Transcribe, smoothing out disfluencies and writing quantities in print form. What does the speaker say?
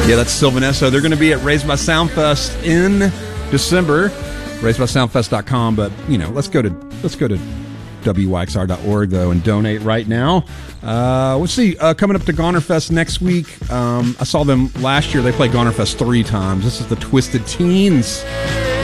Yeah, that's Sylvanessa. They're going to be at Raised by Soundfest in December. RaisedBySoundfest.com. But let's go to WYXR.org though and donate right now. Let's see. Coming up to Gonerfest next week. I saw them last year. They played Gonerfest 3 times. This is the Twisted Teens.